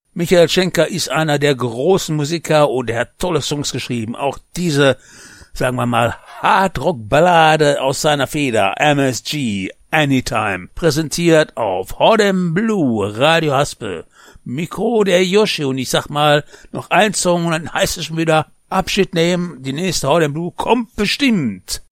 Michael Schenker ist einer der großen Musiker und er hat tolle Songs geschrieben. Auch diese, sagen wir mal, Hardrock-Ballade aus seiner Feder, MSG, Anytime, präsentiert auf Hot & Blue, Radio Haspel. Mikro der Yoshi und ich sag mal, noch ein Song und dann heißt es schon wieder Abschied nehmen. Die nächste Hot & Blue kommt bestimmt.